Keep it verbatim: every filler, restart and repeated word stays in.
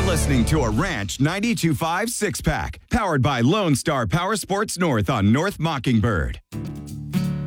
listening to a Ranch ninety-two point five six-pack, powered by Lone Star Power Sports North on North Mockingbird.